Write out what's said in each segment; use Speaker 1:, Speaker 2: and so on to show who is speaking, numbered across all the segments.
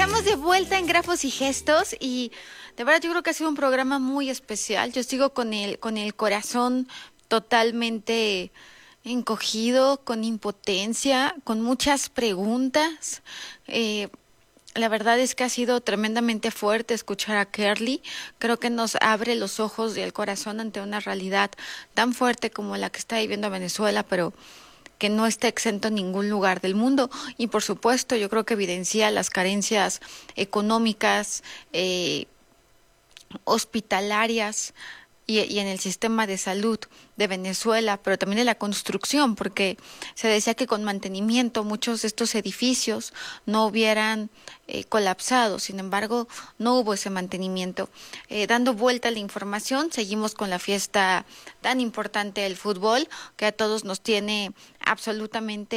Speaker 1: Estamos de vuelta en Grafos y Gestos y de verdad yo creo que ha sido un programa muy especial. Yo sigo con el corazón totalmente encogido, con impotencia, con muchas preguntas. Eh, la verdad es que ha sido tremendamente fuerte escuchar a Kerly. Creo que nos abre los ojos y el corazón ante una realidad tan fuerte como la que está viviendo Venezuela, pero que no está exento en ningún lugar del mundo. Y por supuesto, yo creo que evidencia las carencias económicas, hospitalarias y en el sistema de salud de Venezuela, pero también de la construcción, porque se decía que con mantenimiento muchos de estos edificios no hubieran colapsado. Sin embargo, no hubo ese mantenimiento. Dando vuelta a la información, seguimos con la fiesta tan importante del fútbol, que a todos nos tiene absolutamente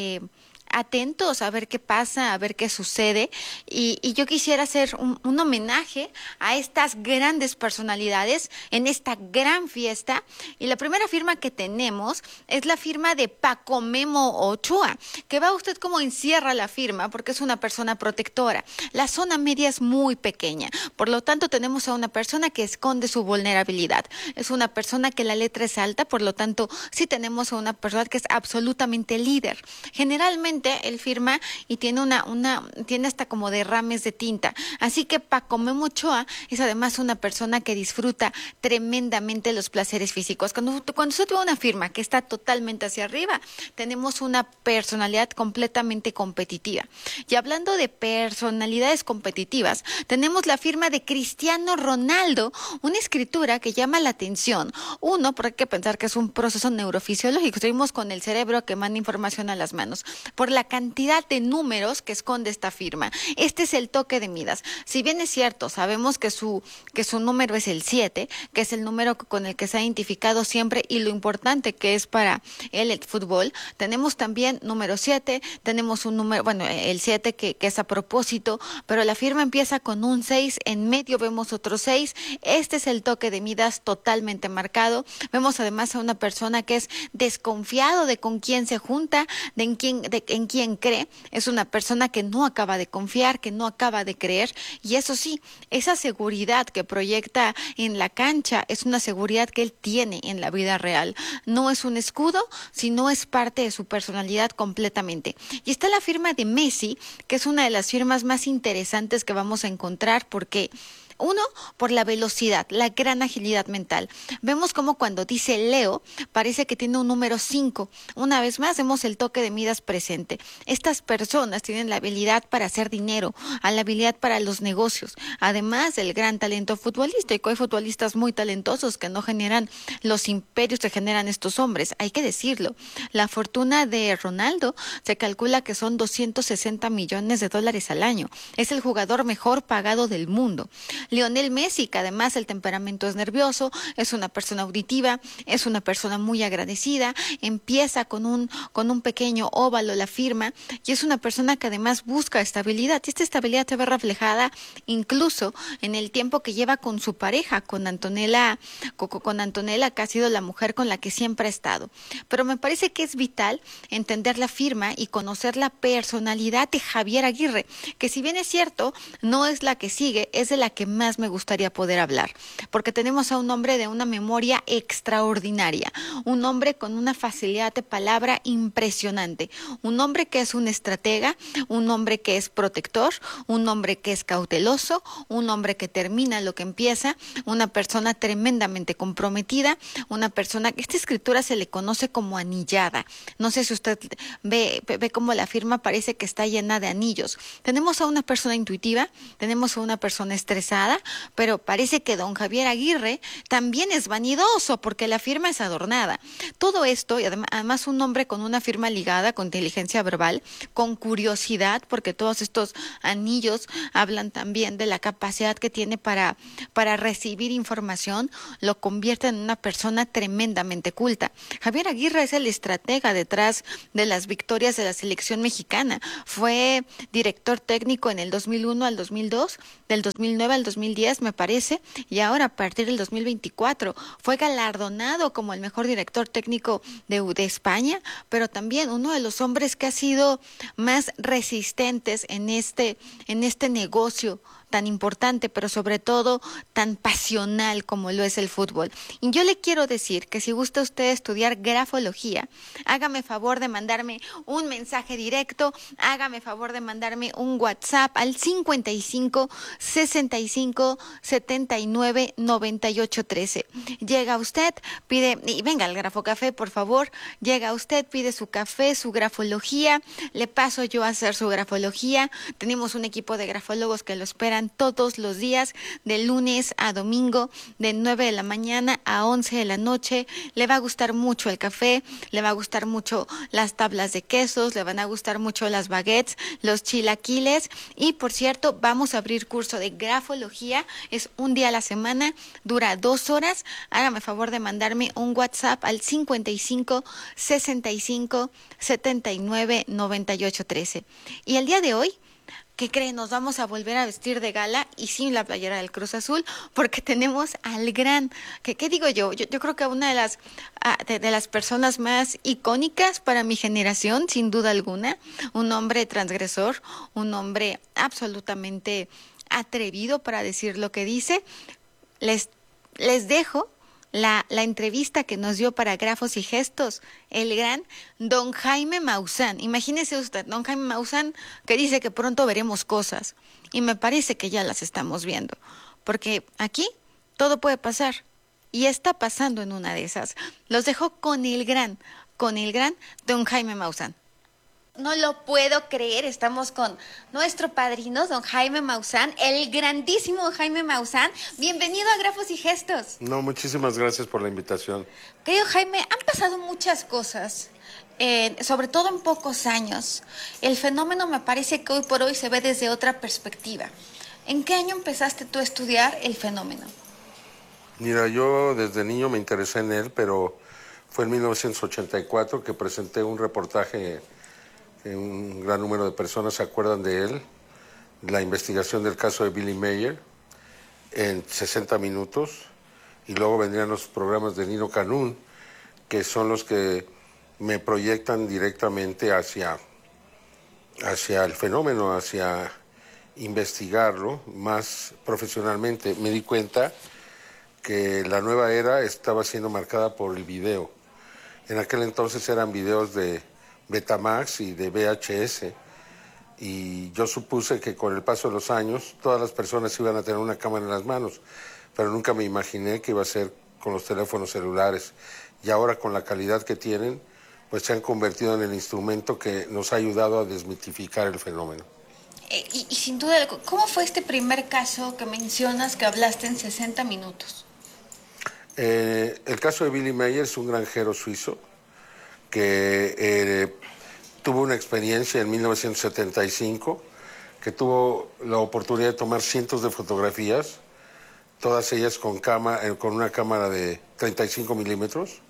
Speaker 1: atentos a ver qué pasa, a ver qué sucede. Y yo quisiera hacer un homenaje a estas grandes personalidades en esta gran fiesta. Y la primera firma que tenemos es la firma de Paco Memo Ochoa, que va usted como encierra la firma, porque es una persona protectora. La zona media es muy pequeña, por lo tanto tenemos a una persona que esconde su vulnerabilidad. Es una persona que la letra es alta, por lo tanto sí tenemos a una persona que es absolutamente líder. Generalmente él firma y tiene tiene hasta como derrames de tinta. Así que Paco Memo Ochoa es además una persona que disfruta tremendamente los placeres físicos. Cuando usted ve una firma que está totalmente hacia arriba, tenemos una personalidad completamente competitiva. Y hablando de personalidades competitivas, tenemos la firma de Cristiano Ronaldo, una escritura que llama la atención. Uno, porque hay que pensar que es un proceso neurofisiológico. Seguimos con el cerebro que manda información a las manos. Por la cantidad de números que esconde esta firma. Este es el toque de Midas. Si bien es cierto, sabemos que su número es el 7, que es el número con el que se ha identificado siempre y lo importante que es para él el fútbol, tenemos también número 7, tenemos un número, bueno, el 7 que es a propósito, pero la firma empieza con un 6, en medio vemos otro 6, este es el toque de Midas totalmente marcado. Vemos además a una persona que es desconfiado de con quién se junta, en quién cree. Es una persona que no acaba de confiar, que no acaba de creer, y eso sí, esa seguridad que proyecta en la cancha es una seguridad que él tiene en la vida real. No es un escudo, sino es parte de su personalidad completamente. Y está la firma de Messi, que es una de las firmas más interesantes que vamos a encontrar, porque uno, por la velocidad, la gran agilidad mental. Vemos como cuando dice Leo, parece que tiene un número 5. Una vez más, vemos el toque de Midas presente. Estas personas tienen la habilidad para hacer dinero, la habilidad para los negocios, además del gran talento futbolístico. Hay futbolistas muy talentosos que no generan los imperios que generan estos hombres, hay que decirlo. La fortuna de Ronaldo se calcula que son $260 millones al año. Es el jugador mejor pagado del mundo. Lionel Messi, que además el temperamento es nervioso, es una persona auditiva, es una persona muy agradecida, empieza con un pequeño óvalo la firma, y es una persona que además busca estabilidad, y esta estabilidad se ve reflejada incluso en el tiempo que lleva con su pareja, con Antonella, que ha sido la mujer con la que siempre ha estado. Pero me parece que es vital entender la firma y conocer la personalidad de Javier Aguirre, que si bien es cierto, no es la que sigue, es de la que más me gustaría poder hablar, porque tenemos a un hombre de una memoria extraordinaria, un hombre con una facilidad de palabra impresionante, un hombre que es un estratega, un hombre que es protector, un hombre que es cauteloso, un hombre que termina lo que empieza, una persona tremendamente comprometida, una persona que esta escritura se le conoce como anillada. No sé si usted ve cómo la firma parece que está llena de anillos. Tenemos a una persona intuitiva, tenemos a una persona estresada, pero parece que don Javier Aguirre también es vanidoso porque la firma es adornada. Todo esto, y además un hombre con una firma ligada con inteligencia verbal, con curiosidad, porque todos estos anillos hablan también de la capacidad que tiene para recibir información, lo convierte en una persona tremendamente culta. Javier Aguirre es el estratega detrás de las victorias de la selección mexicana. Fue director técnico en el 2001 al 2002, del 2009 al 2010, me parece, y ahora a partir del 2024 fue galardonado como el mejor director técnico de España, pero también uno de los hombres que ha sido más resistentes en este negocio tan importante, pero sobre todo tan pasional como lo es el fútbol. Y yo le quiero decir que si gusta usted estudiar grafología, hágame favor de mandarme un mensaje directo, hágame favor de mandarme un WhatsApp al 55 65 79 98 13. Llega usted, pide, y venga al Grafocafé, por favor, llega usted, pide su café, su grafología, le paso yo a hacer su grafología. Tenemos un equipo de grafólogos que lo esperan todos los días, de lunes a domingo, de 9 de la mañana a 11 de la noche. Le va a gustar mucho el café, le va a gustar mucho las tablas de quesos, le van a gustar mucho las baguettes, los chilaquiles. Y por cierto, vamos a abrir curso de grafología, es un día a la semana, dura 2 horas. Hágame favor de mandarme un WhatsApp al 55 65 79 98 13. Y el día de hoy, ¿qué creen? Nos vamos a volver a vestir de gala y sin la playera del Cruz Azul, porque tenemos al gran, ¿qué digo yo? Yo creo que una de las personas más icónicas para mi generación, sin duda alguna, un hombre transgresor, un hombre absolutamente atrevido para decir lo que dice. Les dejo la entrevista que nos dio para Grafos y Gestos el gran don Jaime Maussan. Imagínese usted, don Jaime Maussan, que dice que pronto veremos cosas, y me parece que ya las estamos viendo, porque aquí todo puede pasar, y está pasando en una de esas. Los dejo con el gran don Jaime Maussan. No lo puedo creer, estamos con nuestro padrino, don Jaime Maussan, el grandísimo Jaime Maussan. Bienvenido a Grafos y Gestos.
Speaker 2: No, muchísimas gracias por la invitación.
Speaker 1: Querido Jaime, han pasado muchas cosas, sobre todo en pocos años. El fenómeno me parece que hoy por hoy se ve desde otra perspectiva. ¿En qué año empezaste tú a estudiar el fenómeno?
Speaker 2: Mira, yo desde niño me interesé en él, pero fue en 1984 que presenté un reportaje. Un gran número de personas se acuerdan de él, la investigación del caso de Billy Mayer, en 60 minutos, y luego vendrían los programas de Nino Canún, que son los que me proyectan directamente hacia el fenómeno, hacia investigarlo más profesionalmente. Me di cuenta que la nueva era estaba siendo marcada por el video. En aquel entonces eran videos de Betamax y de VHS, y yo supuse que con el paso de los años todas las personas iban a tener una cámara en las manos, pero nunca me imaginé que iba a ser con los teléfonos celulares, y ahora con la calidad que tienen, pues se han convertido en el instrumento que nos ha ayudado a desmitificar el fenómeno.
Speaker 1: Y sin duda, ¿cómo fue este primer caso que mencionas que hablaste en 60 minutos?
Speaker 2: El caso de Billy Mayer es un granjero suizo que tuvo una experiencia en 1975, que tuvo la oportunidad de tomar cientos de fotografías, todas ellas con una cámara de 35 milímetros,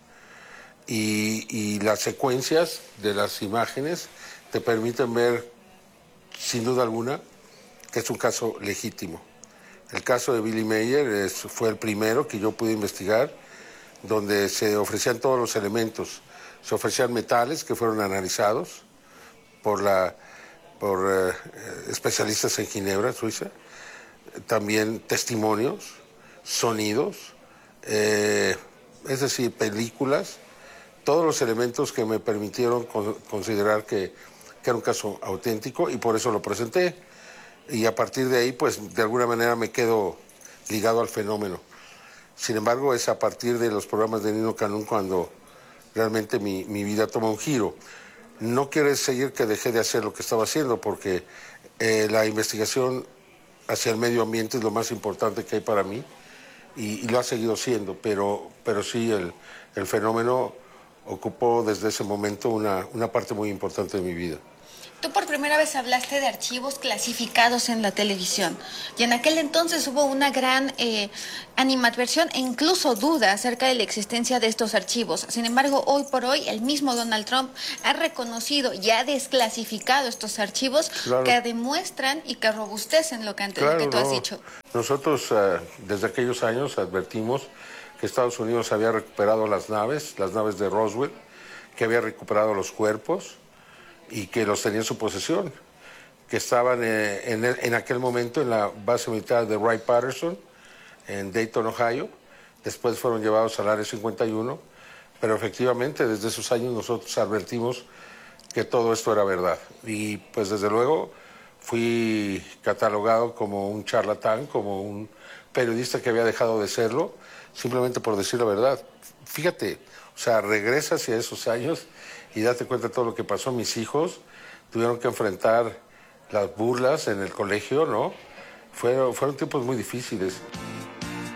Speaker 2: y las secuencias de las imágenes te permiten ver, sin duda alguna, que es un caso legítimo. El caso de Billy Mayer fue el primero que yo pude investigar, donde se ofrecían todos los elementos. Se ofrecían metales que fueron analizados por especialistas en Ginebra, Suiza, también testimonios, sonidos, es decir, películas, todos los elementos que me permitieron considerar que era un caso auténtico, y por eso lo presenté. Y a partir de ahí, pues de alguna manera me quedo ligado al fenómeno. Sin embargo, es a partir de los programas de Nino Canún cuando realmente mi vida toma un giro. No quiere decir que dejé de hacer lo que estaba haciendo, porque la investigación hacia el medio ambiente es lo más importante que hay para mí, y lo ha seguido siendo, pero sí el fenómeno ocupó desde ese momento una parte muy importante de mi vida.
Speaker 1: Tú por primera vez hablaste de archivos clasificados en la televisión y en aquel entonces hubo una gran animadversión e incluso duda acerca de la existencia de estos archivos. Sin embargo, hoy por hoy el mismo Donald Trump ha reconocido y ha desclasificado estos archivos
Speaker 2: Claro.
Speaker 1: que demuestran y que robustecen lo que
Speaker 2: Claro,
Speaker 1: tú has
Speaker 2: no.
Speaker 1: dicho.
Speaker 2: Nosotros desde aquellos años advertimos que Estados Unidos había recuperado las naves de Roswell, que había recuperado los cuerpos y que los tenía en su posesión, que estaban en aquel momento en la base militar de Wright-Patterson, en Dayton, Ohio. Después fueron llevados al Área 51, pero efectivamente desde esos años nosotros advertimos que todo esto era verdad. Y pues desde luego fui catalogado como un charlatán, como un periodista que había dejado de serlo, simplemente por decir la verdad. Fíjate, o sea, regresa hacia esos años y date cuenta de todo lo que pasó. Mis hijos tuvieron que enfrentar las burlas en el colegio, ¿no? Fueron tiempos muy difíciles.